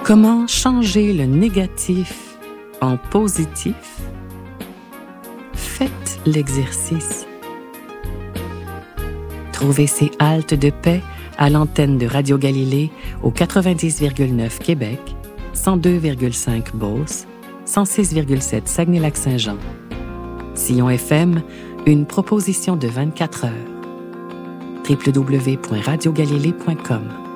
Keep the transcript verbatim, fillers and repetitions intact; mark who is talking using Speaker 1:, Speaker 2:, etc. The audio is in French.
Speaker 1: Comment changer le négatif en positif? Faites l'exercice. Trouvez ces haltes de paix à l'antenne de Radio Galilée au quatre-vingt-dix virgule neuf Québec, cent deux virgule cinq Beauce, cent six virgule sept Saguenay-Lac-Saint-Jean. Sillon F M, une proposition de vingt-quatre heures. w w w point radio galilée point com